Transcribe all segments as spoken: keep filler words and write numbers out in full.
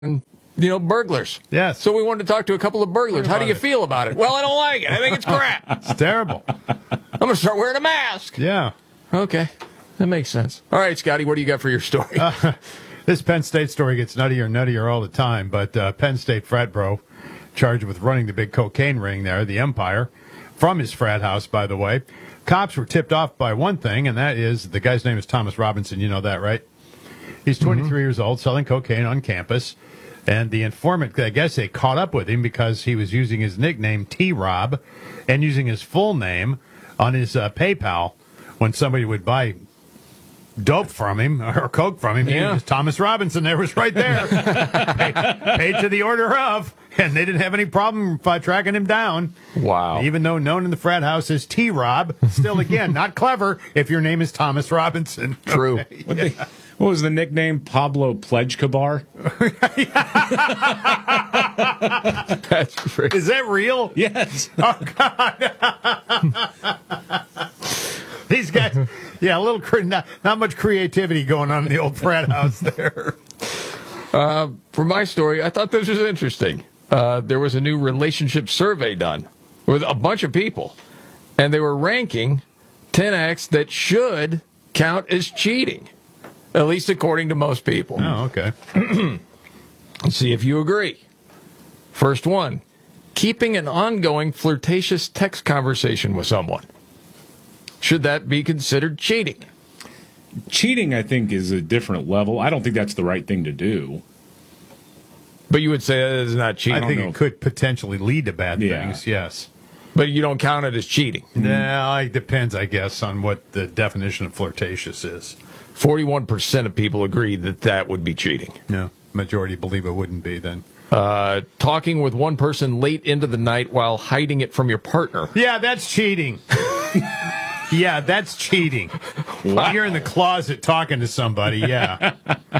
you know, burglars. Yes. So we wanted to talk to a couple of burglars. How do you it. feel about it? Well, I don't like it. I think it's crap. It's terrible. I'm going to start wearing a mask. Yeah. Okay. That makes sense. All right, Scotty, what do you got for your story? Uh, this Penn State story gets nuttier and nuttier all the time, but uh, Penn State frat bro charged with running the big cocaine ring there, the Empire, from his frat house, by the way. Cops were tipped off by one thing, and that is the guy's name is Thomas Robinson. You know that, right? He's twenty-three mm-hmm. years old, selling cocaine on campus. And the informant, I guess they caught up with him because he was using his nickname T-Rob and using his full name on his uh, PayPal when somebody would buy dope from him or coke from him. Yeah. He was Thomas Robinson. There was right there. paid, paid to the order of. And they didn't have any problem uh, tracking him down. Wow. Even though known in the frat house as T-Rob. Still, again, not clever if your name is Thomas Robinson. True. Okay. What, the, what was the nickname? Pablo Pledgekabar? That's great. Is that real? Yes. Oh, God. These guys, yeah, a little, cre- not, not much creativity going on in the old frat house there. Uh, for my story, I thought this was interesting. Uh, there was a new relationship survey done with a bunch of people, and they were ranking ten acts that should count as cheating, at least according to most people. Oh, okay. Let's see if you agree. First one, keeping an ongoing flirtatious text conversation with someone. Should that be considered cheating? Cheating, I think, is a different level. I don't think that's the right thing to do. But you would say that is not cheating. I think know. it could potentially lead to bad Yeah. things, yes. But you don't count it as cheating. No, it depends, I guess, on what the definition of flirtatious is. forty-one percent of people agree that that would be cheating. No, majority believe it wouldn't be then. Uh, talking with one person late into the night while hiding it from your partner. Yeah, that's cheating. Yeah, that's cheating. Wow. You're in the closet talking to somebody, yeah.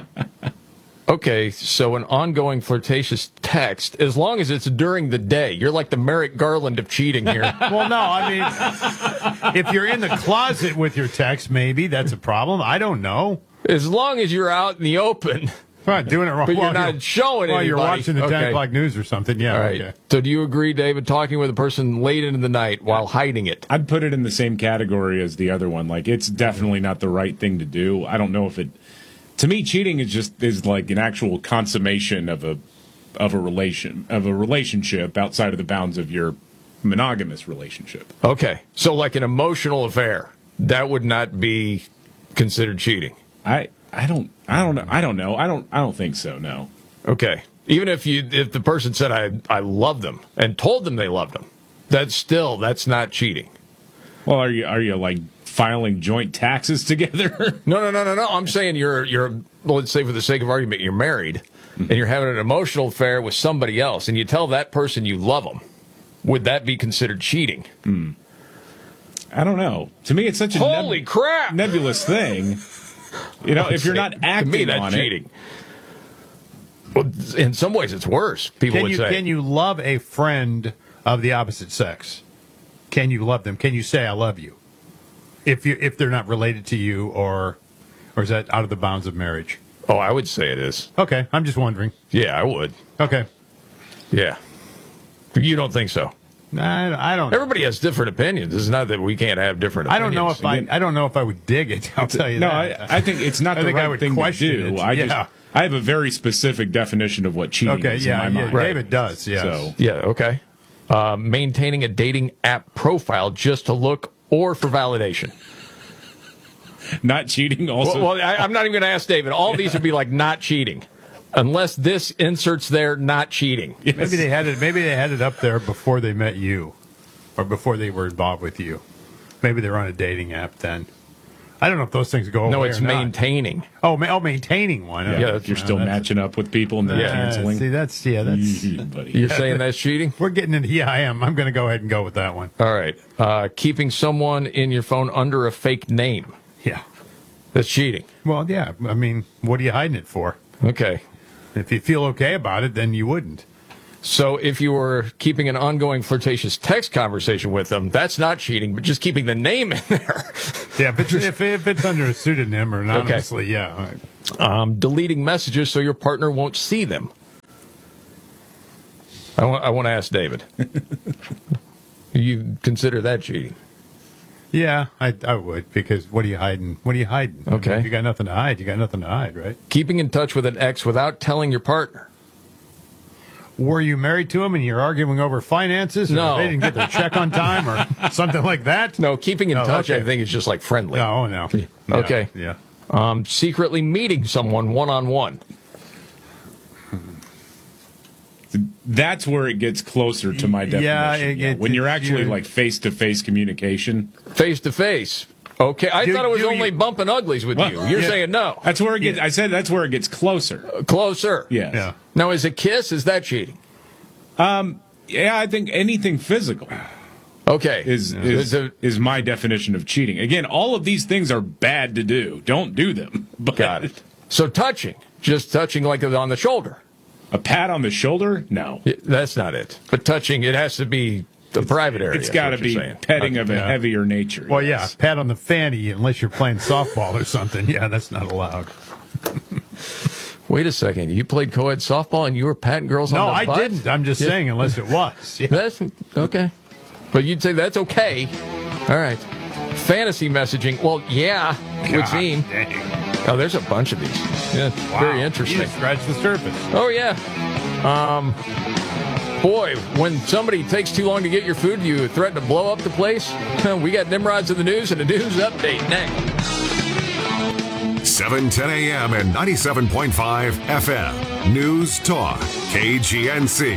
Okay, so an ongoing flirtatious text, as long as it's during the day. You're like the Merrick Garland of cheating here. Well, no, I mean, if you're in the closet with your text, maybe that's a problem. I don't know. As long as you're out in the open. Right, doing it wrong. But you're while not showing While anybody. you're watching the Okay. ten o'clock news or something, yeah. All right. Okay. So do you agree, David, talking with a person late into the night while hiding it? I'd put it in the same category as the other one. Like, it's definitely not the right thing to do. I don't know if it... To me, cheating is just is like an actual consummation of a of a relation of a relationship outside of the bounds of your monogamous relationship. Okay, so like an emotional affair, that would not be considered cheating. I I don't I don't know I don't know I don't I don't think so. No. Okay, even if you if the person said I I love them and told them they loved them, that's still that's not cheating. Well, are you are you like filing joint taxes together? No, no, no, no, no. I'm saying you're you're well, let's say for the sake of argument, you're married and you're having an emotional affair with somebody else, and you tell that person you love them. Would that be considered cheating? Hmm. I don't know. To me, it's such a holy neb- crap nebulous thing. You know, if you're not acting to me, that's on cheating. it. Well, in some ways, it's worse. People Can would you say. can you love a friend of the opposite sex? Can you love them? Can you say I love you? If you if they're not related to you, or or is that out of the bounds of marriage? Oh, I would say it is. Okay, I'm just wondering. Yeah, I would. Okay, Yeah. You don't think so? I, I don't. Everybody has different opinions. It's not that we can't have different I don't opinions. know if I I don't know if I would dig it. I'll tell you No, that. I, I think it's not I the think I right would thing to question do. it. I Yeah. just I have a very specific definition of what cheating Okay, is yeah, in my yeah, mind. Right. David does. Yes. So Yeah, okay. Uh, maintaining a dating app profile just to look or for validation. not cheating also. Well, well I, I'm not even going to ask David. All these would be like not cheating. Unless this inserts there, not cheating. Yes. Maybe they had it. Maybe they had it up there before they met you, or before they were involved with you. Maybe they're on a dating app then. I don't know if those things go away. No, it's or not. maintaining. Oh, ma- oh, maintaining one. Yeah, Yeah, if you're Uh, still that's- matching up with people and then Yeah, canceling. See, that's yeah, that's. buddy. You're saying that's cheating? We're getting into. Yeah, I am. I'm going to go ahead and go with that one. All right. Uh, keeping someone in your phone under a fake name. Yeah. That's cheating. Well, yeah. I mean, what are you hiding it for? Okay. If you feel okay about it, then you wouldn't. So if you were keeping an ongoing flirtatious text conversation with them, that's not cheating, but just keeping the name in there. Yeah, if it's, if, if it's under a pseudonym or anonymously, yeah. All right. Um, deleting messages so your partner won't see them. I want, I want to ask David. You consider that cheating? Yeah, I, I would, because what are you hiding? What are you hiding? I mean, Okay. if you got nothing to hide, you got nothing to hide, right? Keeping in touch with an ex without telling your partner. Were you married to him and you're arguing over finances? Or No. they didn't get their check on time or something like that? No, keeping in No, touch, okay. I think, is just like friendly. No, no. No, Okay. Yeah. Um, secretly meeting someone one-on-one. That's where it gets closer to my definition. Yeah, Yeah, it- it- when you're it- actually you- like face-to-face communication. Face-to-face. Okay, I Do- thought it was do only you- bumping uglies with Well, you. You're yeah. saying no. That's where it gets. I said that's where it gets closer. Closer. Yes. Yeah. Now, is a kiss, is that cheating? Yeah, I think anything physical Okay. is is, Is is, a- my definition of cheating. Again, all of these things are bad to do. Don't do them. But Got it. So touching, just touching like on the shoulder. A pat on the shoulder? No. Yeah, that's not it. But touching, it has to be the private area. It's is got to what you're be saying. petting of a Yeah. heavier nature. Well, yeah, yes. pat on the fanny unless you're playing softball or something. Yeah, that's not allowed. Wait a second. You played co-ed softball and you were patting girls No, on the I butt? didn't. I'm just Yeah. saying unless it was. Yeah. That's okay. But you'd say that's okay. All right. Fantasy messaging. Well, yeah, it would God seem. dang. Oh, there's a bunch of these. Yeah, Wow. very You interesting. just scratched the surface. Oh, yeah. Um, boy, when somebody takes too long to get your food, you threaten to blow up the place. We got Nimrods in the news and a news update next. seven ten a.m. and ninety-seven point five F M. News Talk, K G N C.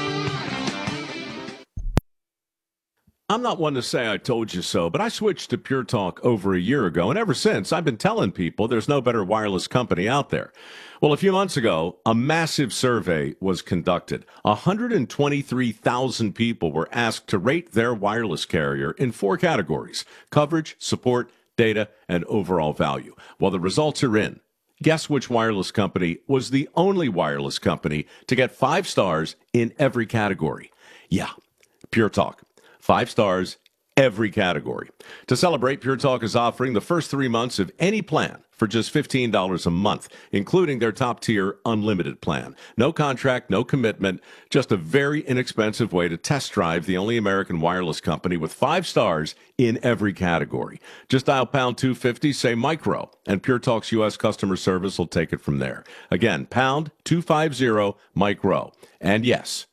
I'm not one to say I told you so, but I switched to Pure Talk over a year ago, and ever since, I've been telling people there's no better wireless company out there. Well, a few months ago, a massive survey was conducted. one hundred twenty-three thousand people were asked to rate their wireless carrier in four categories: coverage, support, data, and overall value. Well, the results are in. Guess which wireless company was the only wireless company to get five stars in every category? Yeah, Pure Talk. Five stars, every category. To celebrate, Pure Talk is offering the first three months of any plan for just fifteen dollars a month, including their top-tier unlimited plan. No contract, no commitment, just a very inexpensive way to test drive the only American wireless company with five stars in every category. Just dial pound two fifty, say micro, and Pure Talk's U S customer service will take it from there. Again, pound two fifty, micro. And yes,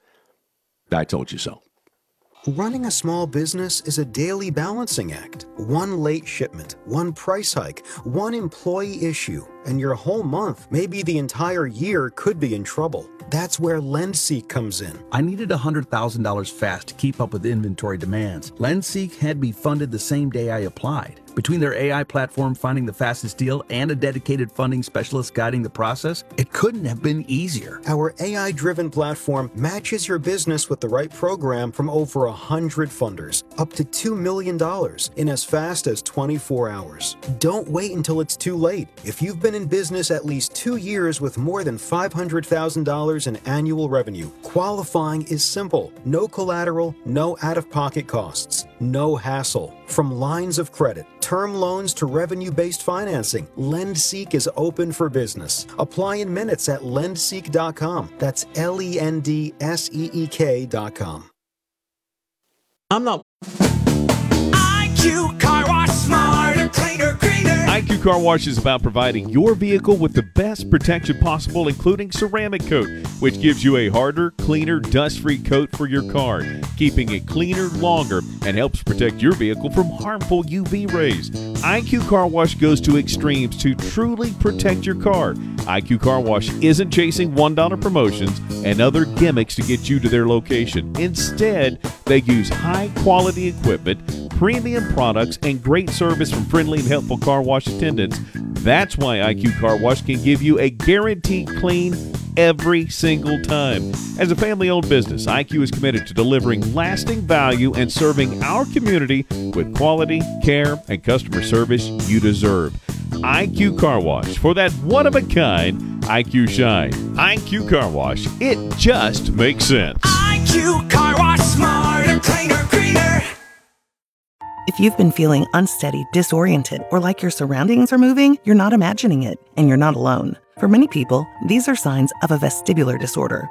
I told you so. Running a small business is a daily balancing act. One late shipment, one price hike, one employee issue, and your whole month, maybe the entire year, could be in trouble. That's where LendSeek comes in. I needed one hundred thousand dollars fast to keep up with inventory demands. LendSeek had me funded the same day I applied. Between their A I platform finding the fastest deal and a dedicated funding specialist guiding the process, it couldn't have been easier. Our A I-driven platform matches your business with the right program from over one hundred funders, up to two million dollars in as fast as twenty-four hours. Don't wait until it's too late. If you've been in business at least two years with more than five hundred thousand dollars in annual revenue, qualifying is simple. No collateral, no out-of-pocket costs, no hassle. From lines of credit, term loans to revenue-based financing, LendSeek is open for business. Apply in minutes at lendseek dot com. That's L E N D S E E K dot com. I'm not I Q Car Wash, smarter, cleaner, greener. I Q Car Wash is about providing your vehicle with the best protection possible, including ceramic coat, which gives you a harder, cleaner, dust-free coat for your car, keeping it cleaner longer and helps protect your vehicle from harmful U V rays. I Q Car Wash goes to extremes to truly protect your car. I Q Car Wash isn't chasing one dollar promotions and other gimmicks to get you to their location. Instead, they use high-quality equipment, premium products, and great service from friendly and helpful car wash attendants. That's why I Q Car Wash can give you a guaranteed clean every single time. As a family-owned business, I Q is committed to delivering lasting value and serving our community with quality, care, and customer service you deserve. I Q Car Wash, for that one-of-a-kind I Q shine. I Q Car Wash, it just makes sense. I Q Car Wash, smarter, cleaner, greener. If you've been feeling unsteady, disoriented, or like your surroundings are moving, you're not imagining it, and you're not alone. For many people, these are signs of a vestibular disorder,